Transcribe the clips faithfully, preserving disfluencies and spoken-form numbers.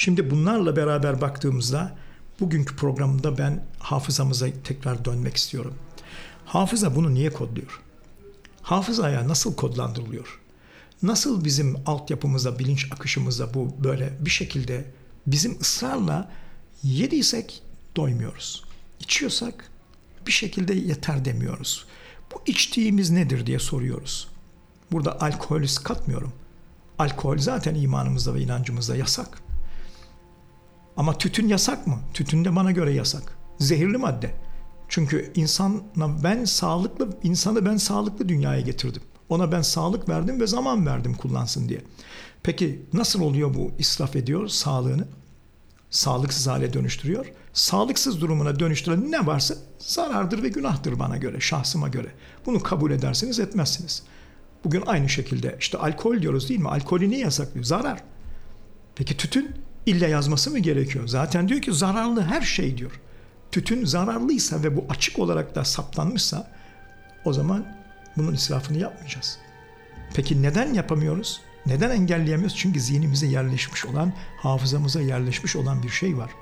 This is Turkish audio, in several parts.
Şimdi bunlarla beraber baktığımızda bugünkü programda ben hafızamıza tekrar dönmek istiyorum. Hafıza bunu niye kodluyor? Hafızaya nasıl kodlandırılıyor? Nasıl bizim altyapımıza, bilinç akışımıza bu böyle bir şekilde bizim ısrarla yediysek doymuyoruz. İçiyorsak bir şekilde yeter demiyoruz. Bu içtiğimiz nedir diye soruyoruz. Burada alkolü katmıyorum. Alkol zaten imanımızda ve inancımızda yasak. Ama tütün yasak mı? Tütün de bana göre yasak. Zehirli madde. Çünkü insana ben sağlıklı insanı ben sağlıklı dünyaya getirdim. Ona ben sağlık verdim ve zaman verdim kullansın diye. Peki nasıl oluyor bu? İsraf ediyor sağlığını. Sağlıksız hale dönüştürüyor. Sağlıksız durumuna dönüştüren ne varsa zarardır ve günahtır bana göre, şahsıma göre. Bunu kabul edersiniz, etmezsiniz. Bugün aynı şekilde işte alkol diyoruz değil mi? Alkolü niye yasaklıyor? Zarar. Peki tütün illa yazması mı gerekiyor? Zaten diyor ki zararlı her şey diyor. Tütün zararlıysa ve bu açık olarak da saptanmışsa o zaman bunun israfını yapmayacağız. Peki neden yapamıyoruz? Neden engelleyemiyoruz? Çünkü zihnimize yerleşmiş olan, hafızamıza yerleşmiş olan bir şey var.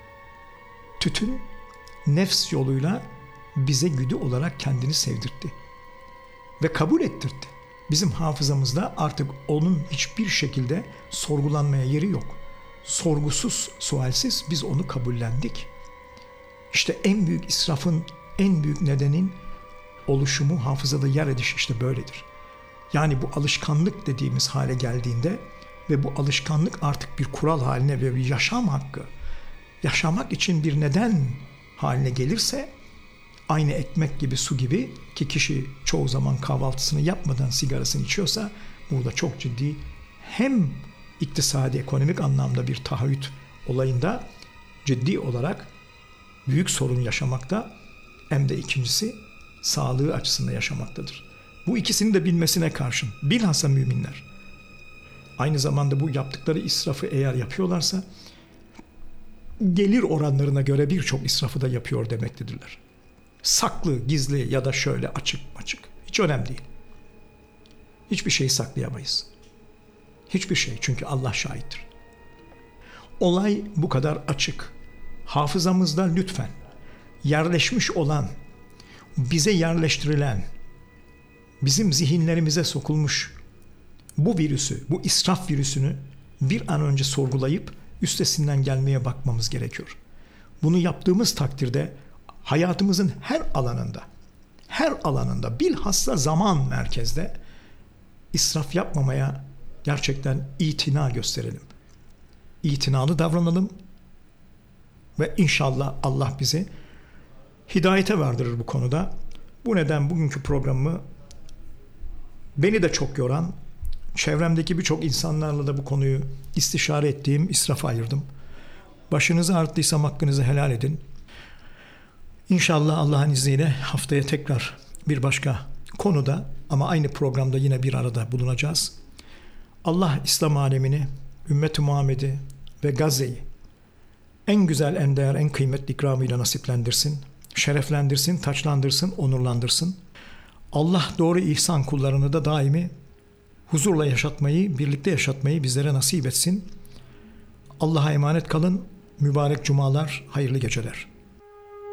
Tütün nefs yoluyla bize güdü olarak kendini sevdirtti. Ve kabul ettirdi. Bizim hafızamızda artık onun hiçbir şekilde sorgulanmaya yeri yok. Sorgusuz, sualsiz biz onu kabullendik. İşte en büyük israfın, en büyük nedenin oluşumu, hafızada yer edişi işte böyledir. Yani bu alışkanlık dediğimiz hale geldiğinde ve bu alışkanlık artık bir kural haline ve bir yaşam hakkı, yaşamak için bir neden haline gelirse, aynı ekmek gibi, su gibi ki kişi çoğu zaman kahvaltısını yapmadan sigarasını içiyorsa burada çok ciddi hem iktisadi, ekonomik anlamda bir taahhüt olayında ciddi olarak büyük sorun yaşamakta, hem de ikincisi sağlığı açısından yaşamaktadır. Bu ikisini de bilmesine karşın bilhassa müminler aynı zamanda bu yaptıkları israfı eğer yapıyorlarsa gelir oranlarına göre birçok israfı da yapıyor demektedirler. Saklı, gizli ya da şöyle açık açık hiç önemli değil. Hiçbir şeyi saklayamayız. Hiçbir şey, çünkü Allah şahittir. Olay bu kadar açık. Hafızamızda lütfen yerleşmiş olan, bize yerleştirilen, bizim zihinlerimize sokulmuş bu virüsü, bu israf virüsünü bir an önce sorgulayıp üstesinden gelmeye bakmamız gerekiyor. Bunu yaptığımız takdirde hayatımızın her alanında, her alanında bilhassa zaman merkezde israf yapmamaya gerçekten itina gösterelim. İtinalı davranalım ve inşallah Allah bizi hidayete vardırır bu konuda. Bu neden bugünkü programımı beni de çok yoran, çevremdeki birçok insanlarla da bu konuyu istişare ettiğim israfa ayırdım. Başınızı ağrıttıysam hakkınızı helal edin. İnşallah Allah'ın izniyle haftaya tekrar bir başka konuda ama aynı programda yine bir arada bulunacağız. Allah İslam alemini, Ümmet-i Muhammed'i ve Gazze'yi en güzel, en değer, en kıymetli ikramıyla nasiplendirsin, şereflendirsin, taçlandırsın, onurlandırsın. Allah doğru ihsan kullarını da daimi huzurla yaşatmayı, birlikte yaşatmayı bizlere nasip etsin. Allah'a emanet kalın. Mübarek cumalar, hayırlı geceler.